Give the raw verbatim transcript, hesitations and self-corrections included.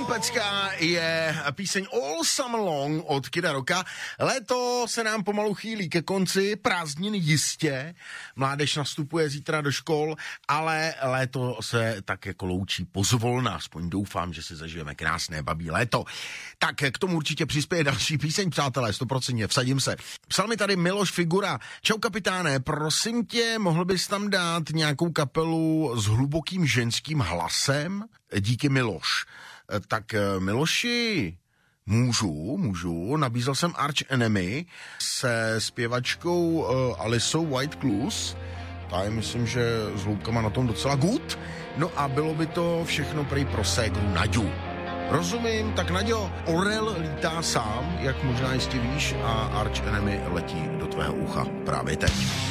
Pecka je píseň All Summer Long od Kida Rocka. Léto se nám pomalu chýlí ke konci, prázdniny jistě, mládež nastupuje zítra do škol, ale léto se tak jako loučí pozvolna, aspoň doufám, že si zažijeme krásné babí léto. Tak k tomu určitě přispěje další píseň, přátelé, sto procent vsadím se. Psal mi tady Miloš Figura. Čau kapitáne, prosím tě, mohl bys tam dát nějakou kapelu s hlubokým ženským hlasem? Díky Miloš. Tak Miloši, můžu, můžu, nabízel jsem Arch Enemy se zpěvačkou uh, Alisou White Clues, ta je myslím, že s hloubkama na tom docela good, no a bylo by to všechno prej pro ségru Naďu. Rozumím, tak Naďo, orel lítá sám, jak možná jistě víš, a Arch Enemy letí do tvého ucha právě teď.